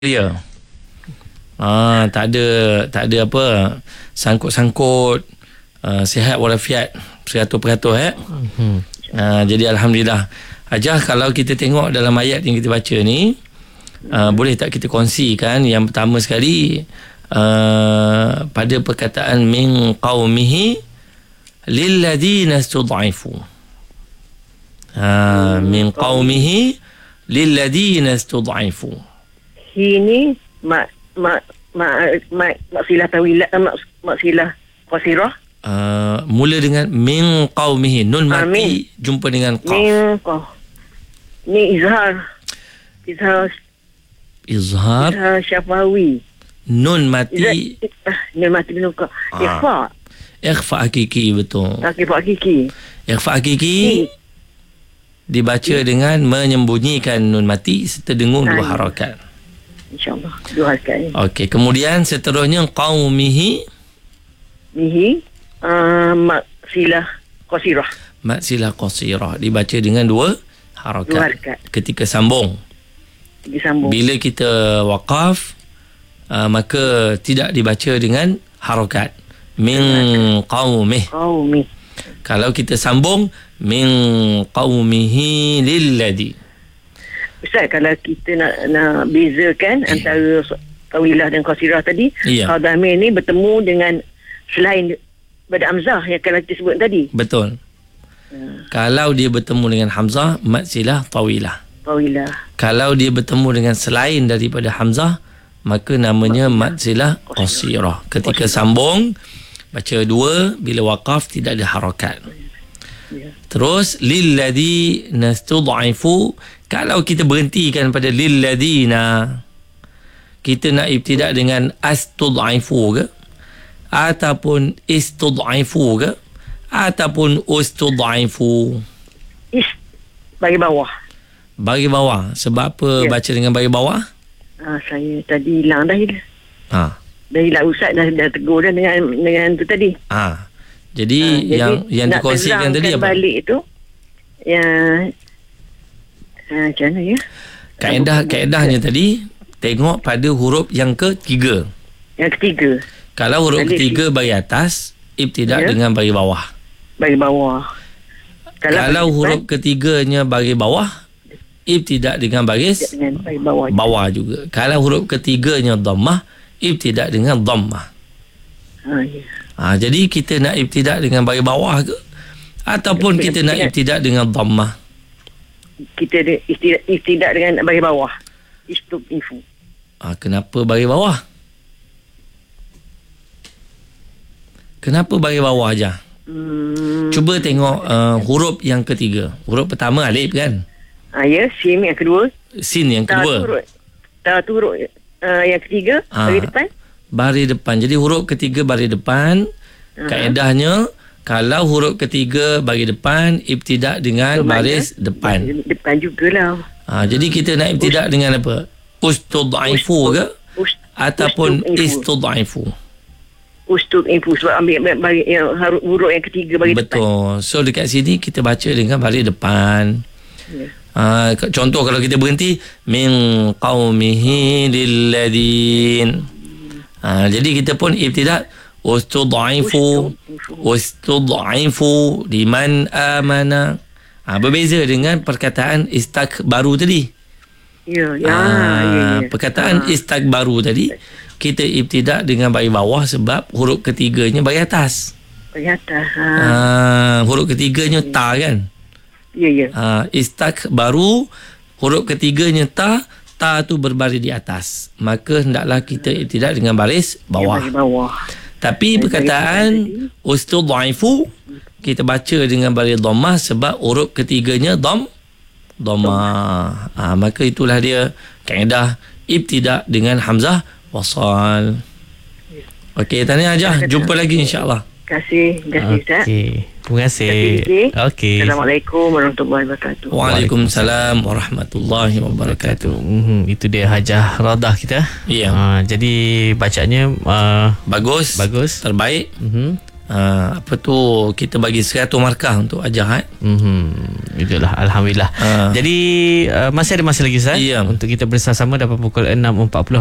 dia. Tak ada apa sangkut-sangkut, sihat walafiat 100%. Jadi alhamdulillah. Hajah, kalau kita tengok dalam ayat yang kita baca ni, boleh tak kita kongsikan yang pertama sekali pada perkataan min qaumihi lilladina istud'ifu. Min qaumihi lilladina istud'ifu. Ini maksilah tawilah, maksilah qasirah. Mula dengan min qaumihi, nun mati jumpa dengan qaf. Min qaf. Ni izhar syafawi. Nun mati. Nun mati dengan qaf. Ikhfa hakiki, betul. Ikhfa hakiki dibaca dengan menyembunyikan nun mati serta dengung 2 harakat. InsyaAllah 2 harakat. Okey, kemudian seterusnya qaumihi maksilah qasirah. Maksilah qasirah dibaca dengan 2 harakat ketika sambung. Bila kita waqaf, maka tidak dibaca dengan harakat. Min qaumih. Kalau kita sambung min qaumihi lilladhi. Ustaz, kalau kita nak bezakan antara tawilah dan qasirah tadi, kalau damir ni bertemu dengan selain pada hamzah yang kalau kita sebut tadi. Betul. Kalau dia bertemu dengan hamzah, mad silah tawilah. Kalau dia bertemu dengan selain daripada hamzah, maka namanya mad silah qasirah. Ketika sambung baca 2, bila waqaf tidak ada harakat. Terus lilladhi nastud'ifu, kalau kita berhentikan pada lilladhina, kita nak ibtidak dengan astud'ifu ke, ataupun istud'ifu ke, ataupun ustud'ifu. Bagi bawah. Sebab apa baca dengan bagi bawah? Saya tadi hilang dah. Dah hilang Ustaz, dah tegur dah dengan tu tadi. Jadi yang dikongsikan tadi apa? Balik tu yang macam mana ya? Kaedahnya tadi tengok pada huruf yang ketiga. Kalau huruf ketiga bagi atas, ibtidak dengan bagi bawah. Kalau huruf ketiganya bagi bawah, ibtidak dengan baris bawah juga. Kalau huruf ketiganya dhammah, ibtidak dengan dhammah. Jadi kita nak ibtidak dengan bagi bawah ke, ataupun kita nak ibtidak dengan dhammah? Kita ibtidak dengan bagi bawah. Istud'ifu. Kenapa bagi bawah? Kenapa bagi bawah aja? Cuba tengok huruf yang ketiga. Huruf pertama alif kan? Ya, sin yang kedua. Ta tu huruf yang ketiga bagi depan. Baris depan. Jadi huruf ketiga baris depan. Kaedahnya, kalau huruf ketiga bagi depan, ibtidak dengan baris depan. Depan jugalah. Jadi kita nak ibtidak dengan apa? Ustud'ifu ke? Ataupun istud'ifu? Ustud'ifu, sebab ambil bagi huruf yang ketiga bagi depan. Betul. So dekat sini kita baca dengan baris depan. Contoh kalau kita berhenti min qaumihi lilladin. Jadi kita pun ibtidak Ustud'ifu liman amana. Berbeza dengan perkataan istakbaru tadi. Perkataan istakbaru tadi kita ibtidak dengan bagi bawah sebab huruf ketiganya bagi atas. Huruf ketiganya ta kan? Istakbaru, huruf ketiganya ta tu berbaris di atas. Maka hendaklah kita ibtidak dengan baris bawah. Tapi perkataan ustud'ifu kita baca dengan baris dhammah sebab huruf ketiganya dhammah. Maka itulah dia kaedah ibtidak dengan hamzah wasal. Okey, tahniah Hajah. Jumpa lagi insya-Allah. Terima kasih Ustaz. Terima kasih. Okey. Assalamualaikum warahmatullahi wabarakatuh. Waalaikumsalam warahmatullahi wabarakatuh. Itu dia Hajah Radah kita. Ya. Jadi bacaannya bagus. Terbaik. Apa tu, kita bagi 100 markah untuk Ajahat. Itulah, Alhamdulillah. Jadi masih ada masa lagi Ustaz, untuk kita bersama-sama dapat pukul 6.40